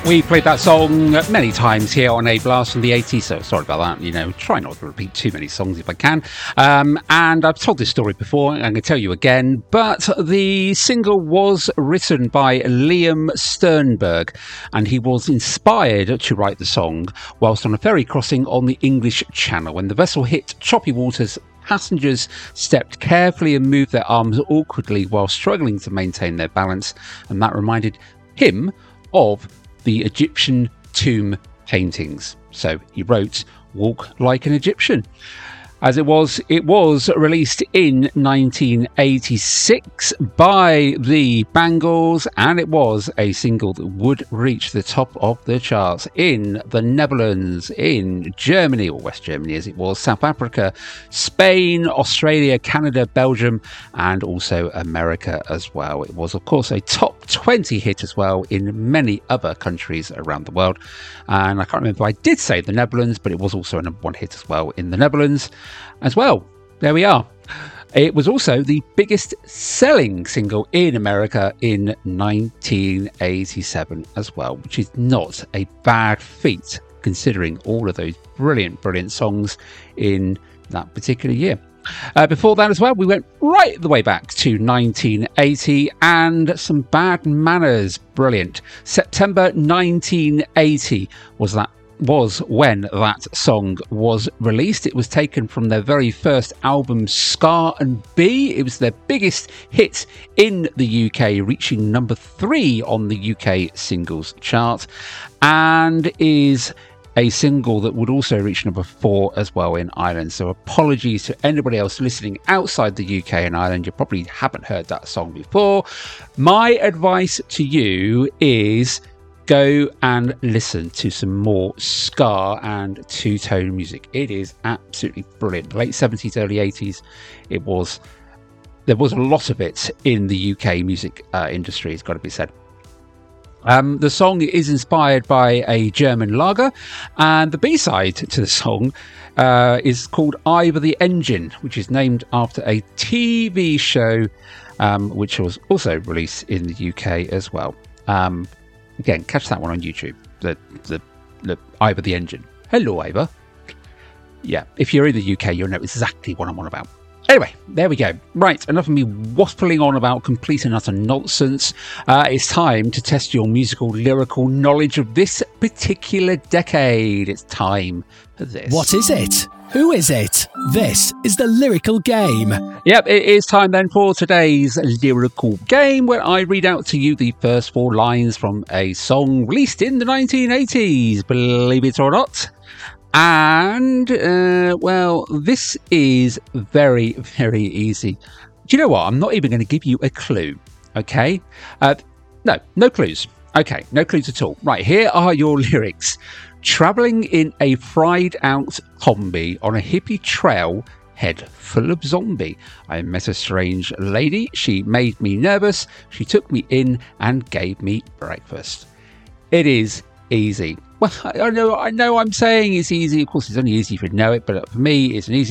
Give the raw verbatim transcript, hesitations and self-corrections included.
We played that song many times here on A Blast from the eighties, so sorry about that. You know, try not to repeat too many songs if I can. Um, and I've told this story before, I'm going to tell you again, but the single was written by Liam Sternberg, and he was inspired to write the song whilst on a ferry crossing on the English Channel. When the vessel hit choppy waters, passengers stepped carefully and moved their arms awkwardly while struggling to maintain their balance, and that reminded him of the Egyptian tomb paintings. So he wrote Walk Like an Egyptian. As it was, it was released in nineteen eighty-six by the Bangles, and it was a single that would reach the top of the charts in the Netherlands, in Germany, or West Germany as it was, South Africa, Spain, Australia, Canada, Belgium, and also America as well. It was, of course, a top twenty hit as well in many other countries around the world. And I can't remember if I did say the Netherlands, but it was also a number one hit as well in the Netherlands as well. There we are. It was also the biggest selling single in America in nineteen eighty-seven as well, which is not a bad feat considering all of those brilliant, brilliant songs in that particular year. Uh, before that as well, we went right the way back to nineteen eighty and Some Bad Manners. Brilliant. September nineteen eighty was that was when that song was released. It was taken from their very first album, Scar and B. It was their biggest hit in the U K, reaching number three on the U K singles chart, and is a single that would also reach number four as well in Ireland. So apologies to anybody else listening outside the U K and Ireland. You probably haven't heard that song before. My advice to you is go and listen to some more ska and two-tone music. It is absolutely brilliant. Late seventies, early eighties, it was there was a lot of it in the U K music uh, industry, it's got to be said. Um, the song is inspired by a German lager, and the B-side to the song uh, is called Ivor the Engine, which is named after a T V show um, which was also released in the U K as well. Um, Again, catch that one on YouTube. The the the Ivor the Engine. Hello, Ivor. Yeah, if you're in the U K, you'll know exactly what I'm on about. Anyway, there we go. Right, enough of me waffling on about complete and utter nonsense. Uh, it's time to test your musical, lyrical knowledge of this particular decade. It's time for this. What is it? Who is it? This is the Lyrical Game. Yep, it is time then for today's Lyrical Game, where I read out to you the first four lines from a song released in the nineteen eighties, believe it or not. And, uh, well, this is very, very easy. Do you know what? I'm not even going to give you a clue, okay? Uh, no, no clues. Okay, no clues at all. Right, here are your lyrics. Travelling in a fried out combi on a hippie trail, head full of zombie. I met a strange lady. She made me nervous. She took me in and gave me breakfast. It is easy. Well, I know, I know I'm saying it's easy. Of course, it's only easy if you know it, but for me, it's an easy